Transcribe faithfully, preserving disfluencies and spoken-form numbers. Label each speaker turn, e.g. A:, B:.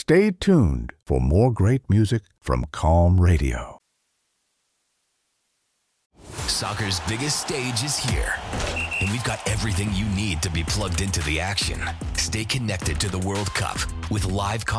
A: Stay tuned for more great music from Calm Radio.
B: Soccer's biggest stage is here, and we've got everything you need to be plugged into the action. Stay connected to the World Cup with live